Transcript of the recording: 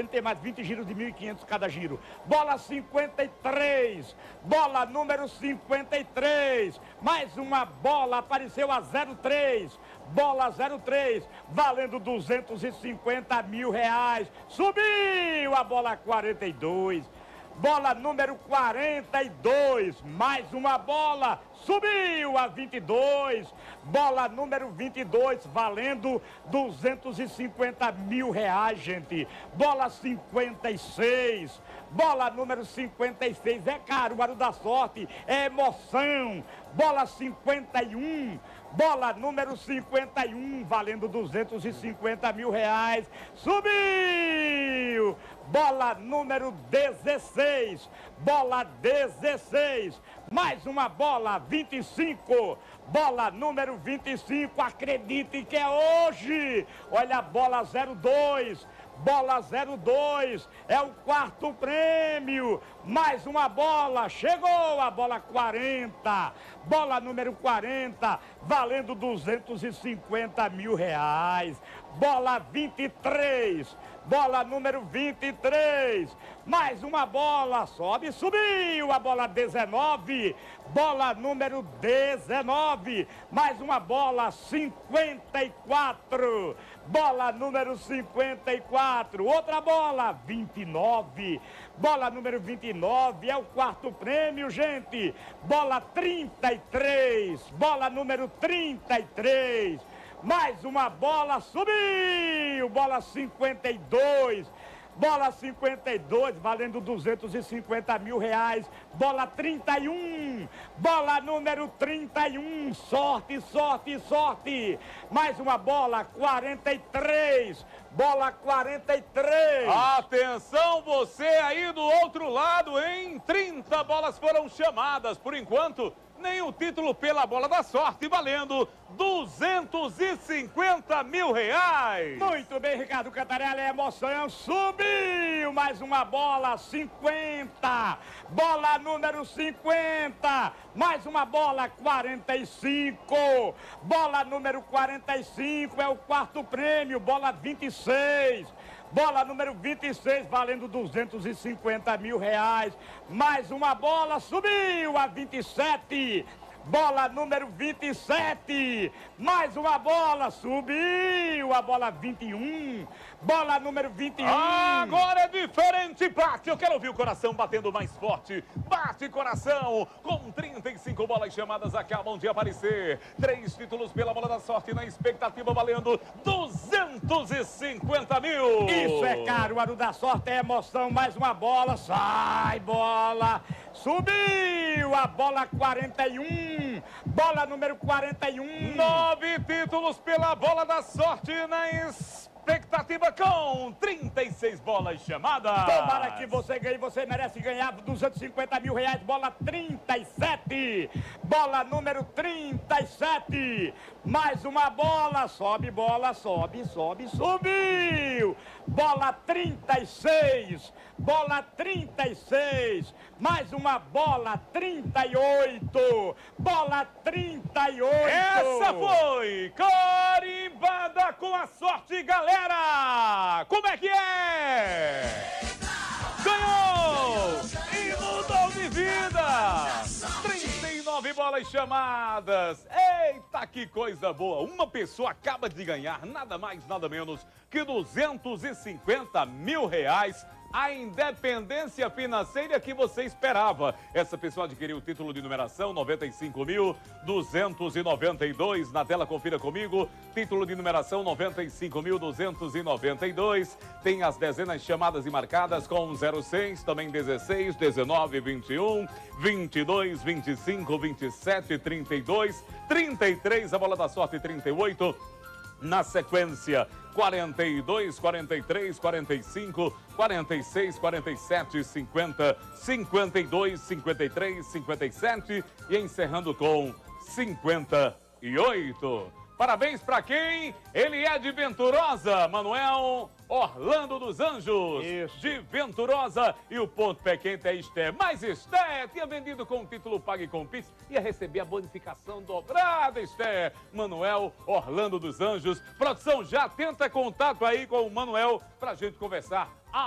ele tem mais 20 giros de 1.500 cada giro. Bola 53, bola número 53, mais uma bola, apareceu a 03, bola 03, valendo 250 mil reais. Subiu a bola 42. Bola número 42, mais uma bola, subiu a 22. Bola número 22, valendo 250 mil reais, gente. Bola 56, bola número 56, é caro, o Aro da Sorte, é emoção. Bola 51, bola número 51, valendo 250 mil reais, subiu. Bola número 16, bola 16, mais uma bola 25, bola número 25, acredite que é hoje. Olha a bola 02, bola 02, é o quarto prêmio, mais uma bola, chegou a bola 40, bola número 40, valendo 250 mil reais, bola 23, bola número 23, mais uma bola, sobe, subiu a bola 19, bola número 19, mais uma bola 54, bola número 54, outra bola 29, bola número 29, é o quarto prêmio, gente, bola 33, bola número 33, mais uma bola, subiu, bola 52, bola 52, valendo 250 mil reais, bola 31, bola número 31, sorte, sorte, sorte, mais uma bola 43, bola 43. Atenção você aí do outro lado, hein? 30 bolas foram chamadas, por enquanto, nenhum título pela bola da sorte, valendo 250 mil reais. Muito bem, Ricardo Cantarella, é emoção, subiu mais uma bola, 50, bola número 50, mais uma bola, 45, bola número 45, é o quarto prêmio, bola 26, bola número 26, valendo 250 mil reais, mais uma bola, subiu a 27, bola número 27, mais uma bola, subiu a bola 21, bola número 21. Agora é diferente, bate, eu quero ouvir o coração batendo mais forte, bate coração, com 35 bolas chamadas acabam de aparecer, 3 títulos pela bola da sorte na expectativa valendo 250 mil. Isso é caro, o Aro da Sorte é emoção, mais uma bola, sai bola, subiu a bola 41, bola número 41. 9 títulos pela bola da sorte na expectativa com 36 bolas chamadas. Tomara que você ganhe, você merece ganhar 250 mil reais, bola 37, bola número 37, mais uma bola, sobe bola, sobe, sobe, subiu, bola 36, bola 36, mais uma bola 38, bola 38. Essa foi carimbada com a sorte, galera! Como é que é? Ganhou! E mudou de vida! 39 bolas chamadas! Eita, que coisa boa! Uma pessoa acaba de ganhar nada mais, nada menos que 250 mil reais. A independência financeira que você esperava. Essa pessoa adquiriu o título de numeração 95.292. Na tela, confira comigo. Título de numeração 95.292. Tem as dezenas chamadas e marcadas com 06, também 16, 19, 21, 22, 25, 27, 32, 33, a bola da sorte 38. Na sequência, 42, 43, 45, 46, 47, 50, 52, 53, 57 e encerrando com 58. Parabéns para quem? Ele é de Venturosa, Manuel Orlando dos Anjos. Isso. De Venturosa. E o ponto pé quente é Esté. Mas Esté tinha vendido com o título Pague com Pix, ia receber a bonificação dobrada, Esté. Manuel Orlando dos Anjos. Produção, já tenta contato aí com o Manuel pra gente conversar.